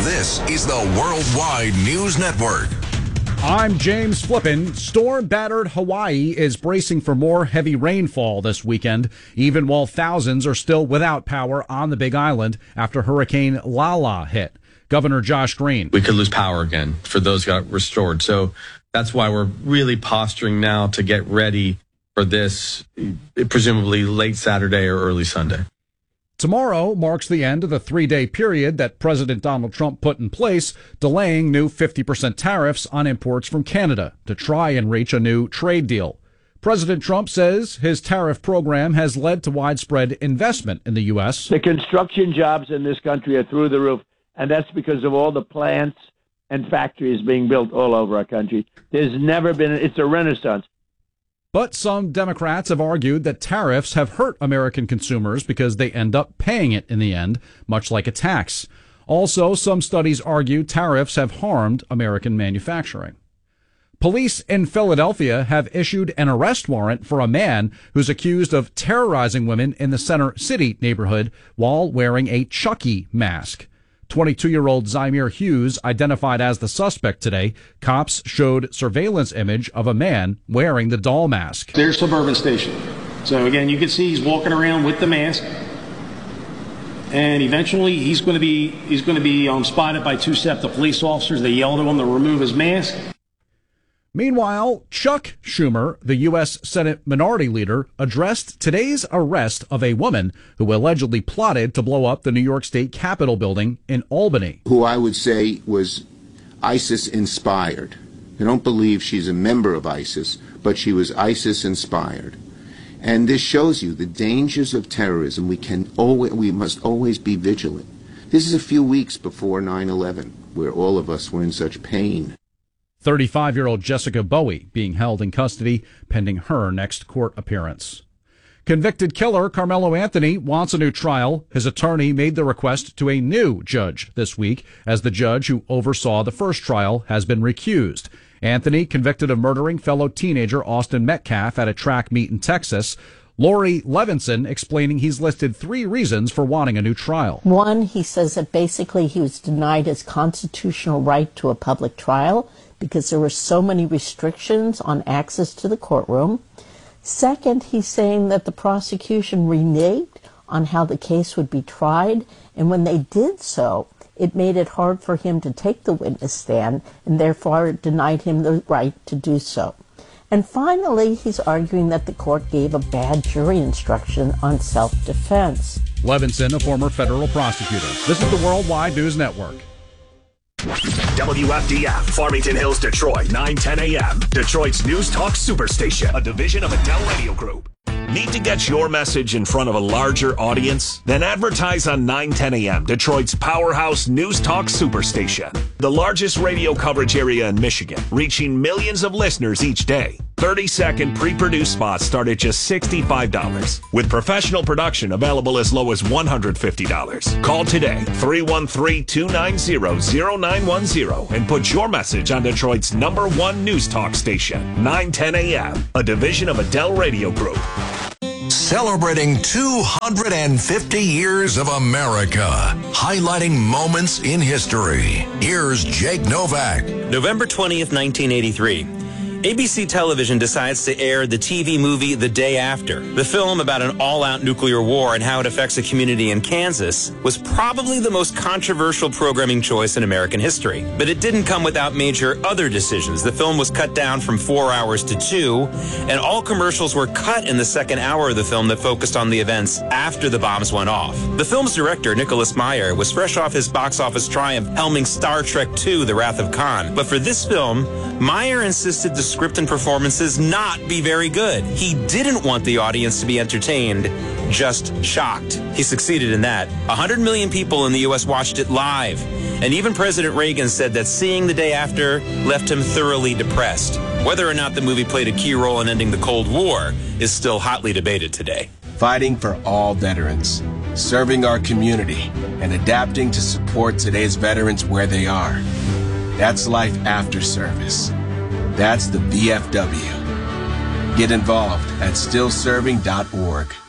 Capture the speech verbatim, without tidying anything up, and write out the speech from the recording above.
This is the Worldwide News Network. I'm James Flippin. Storm-battered Hawaii is bracing for more heavy rainfall this weekend, even while thousands are still without power on the Big Island after Hurricane Lala hit. Governor Josh Green. We could lose power again for those who got restored. So that's why we're really posturing now to get ready for this, presumably late Saturday or early Sunday. Tomorrow marks the end of the three-day period that President Donald Trump put in place, delaying new fifty percent tariffs on imports from Canada to try and reach a new trade deal. President Trump says his tariff program has led to widespread investment in the U S. The construction jobs in this country are through the roof, and that's because of all the plants and factories being built all over our country. There's never been, it's a renaissance. But some Democrats have argued that tariffs have hurt American consumers because they end up paying it in the end, much like a tax. Also, some studies argue tariffs have harmed American manufacturing. Police in Philadelphia have issued an arrest warrant for a man who's accused of terrorizing women in the Center City neighborhood while wearing a Chucky mask. twenty-two-year-old Zymir Hughes identified as the suspect today. Cops showed surveillance image of a man wearing the doll mask. There's Suburban Station. So again, you can see he's walking around with the mask, and eventually he's going to be he's going to be um, spotted by two SEPTA police officers. They yell to him to remove his mask. Meanwhile, Chuck Schumer, the U S Senate Minority Leader, addressed today's arrest of a woman who allegedly plotted to blow up the New York State Capitol building in Albany. Who I would say was ISIS-inspired. I don't believe she's a member of ISIS, but she was ISIS-inspired. And this shows you the dangers of terrorism. We can always, we must always be vigilant. This is a few weeks before nine eleven, where all of us were in such pain. thirty-five-year-old Jessica Bowie being held in custody pending her next court appearance. Convicted killer Carmelo Anthony wants a new trial. His attorney made the request to a new judge this week, as the judge who oversaw the first trial has been recused. Anthony, convicted of murdering fellow teenager Austin Metcalf at a track meet in Texas. Lori Levinson explaining he's listed three reasons for wanting a new trial. One, he says that basically he was denied his constitutional right to a public trial because there were so many restrictions on access to the courtroom. Second, he's saying that the prosecution reneged on how the case would be tried, and when they did so, it made it hard for him to take the witness stand, and therefore it denied him the right to do so. And finally, he's arguing that the court gave a bad jury instruction on self-defense. Levinson, a former federal prosecutor. This is the Worldwide News Network. W F D F, Farmington Hills, Detroit, nine ten a.m. Detroit's News Talk Superstation, a division of Adele Radio Group. Need to get your message in front of a larger audience? Then advertise on nine ten a.m., Detroit's powerhouse News Talk Superstation. The largest radio coverage area in Michigan, reaching millions of listeners each day. thirty-second pre-produced spots start at just sixty-five dollars, with professional production available as low as one hundred fifty dollars. Call today, three one three, two nine zero, zero nine one zero, and put your message on Detroit's number one News Talk station, nine ten a.m., a division of Adele Radio Group. Celebrating two hundred fifty years of America, highlighting moments in history. Here's Jake Novak. November twentieth, nineteen eighty-three. A B C Television decides to air the T V movie The Day After. The film about an all-out nuclear war and how it affects a community in Kansas was probably the most controversial programming choice in American history. But it didn't come without major other decisions. The film was cut down from four hours to two, and all commercials were cut in the second hour of the film that focused on the events after the bombs went off. The film's director, Nicholas Meyer, was fresh off his box office triumph helming Star Trek two, The Wrath of Khan. But for this film, Meyer insisted the script and performances not be very good. He didn't want the audience to be entertained, just shocked. He succeeded in that. one hundred million people in the U S watched it live. And even President Reagan said that seeing The Day After left him thoroughly depressed. Whether or not the movie played a key role in ending the Cold War is still hotly debated today. Fighting for all veterans, serving our community, and adapting to support today's veterans where they are. That's life after service. That's the V F W. Get involved at still serving dot org.